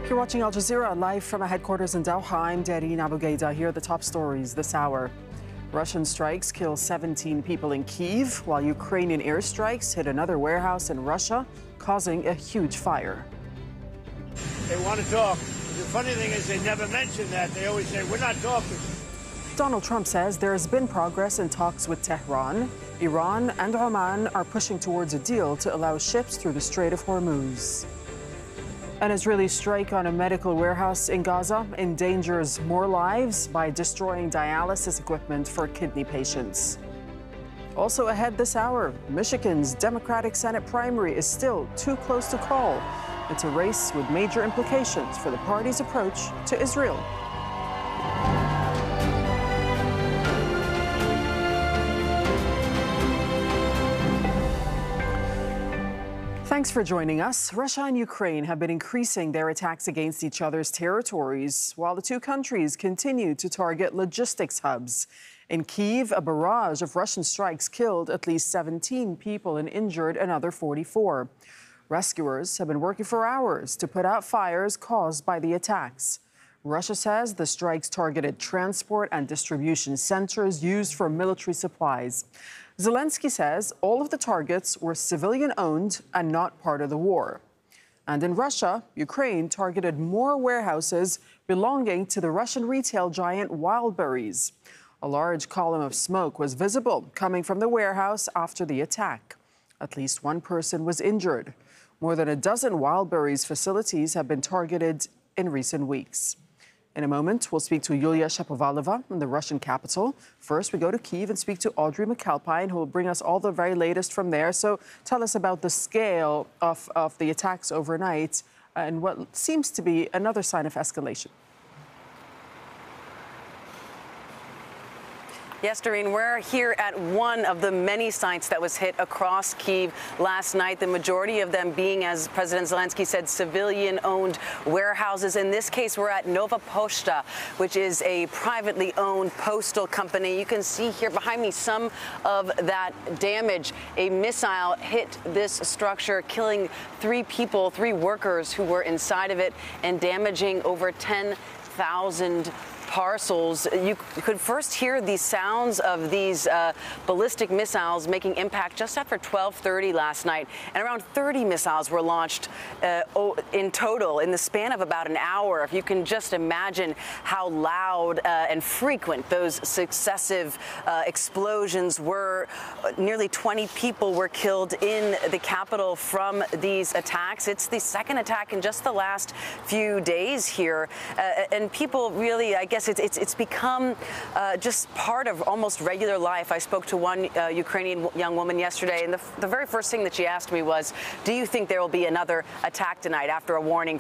You're watching Al Jazeera live from our headquarters in Doha. I'm Darine Abougaida. Here are the top stories this hour. Russian strikes kill 17 people in Kyiv, while Ukrainian airstrikes hit another warehouse in Russia, causing a huge fire. They want to talk. The funny thing is they never mention that. They always say, we're not talking. Donald Trump says there has been progress in talks with Tehran. Iran and Oman are pushing towards a deal to allow ships through the Strait of Hormuz. An Israeli strike on a medical warehouse in Gaza endangers more lives by destroying dialysis equipment for kidney patients. Also ahead this hour, Michigan's Democratic Senate primary is still too close to call. It's a race with major implications for the party's approach to Israel. Thanks for joining us. Russia and Ukraine have been increasing their attacks against each other's territories, while the two countries continue to target logistics hubs. In Kyiv, a barrage of Russian strikes killed at least 17 people and injured another 44. Rescuers have been working for hours to put out fires caused by the attacks. Russia says the strikes targeted transport and distribution centers used for military supplies. Zelensky says all of the targets were civilian-owned and not part of the war. And in Russia, Ukraine targeted more warehouses belonging to the Russian retail giant Wildberries. A large column of smoke was visible coming from the warehouse after the attack. At least one person was injured. More than a dozen Wildberries facilities have been targeted in recent weeks. In a moment, we'll speak to Yulia Shapovalova in the Russian capital. First, we go to Kyiv and speak to Audrey McAlpine, who will bring us all the very latest from there. So tell us about the scale of the attacks overnight and what seems to be another sign of escalation. Yes, Doreen, we're here at one of the many sites that was hit across Kyiv last night, the majority of them being, as President Zelensky said, civilian-owned warehouses. In this case, we're at Nova Poshta, which is a privately owned postal company. You can see here behind me some of that damage. A missile hit this structure, killing 3 people, 3 workers who were inside of it, and damaging over 10,000 parcels. You could first hear the sounds of these ballistic missiles making impact just after 12:30 last night, and around 30 missiles were launched in total in the span of about an hour. If you can just imagine how loud and frequent those successive explosions were. Nearly 20 people were killed in the capital from these attacks. It's the second attack in just the last few days here, and people really, I guess it's become just part of almost regular life. I spoke to one Ukrainian young woman yesterday, and the very first thing that she asked me was, do you think there will be another attack tonight after a warning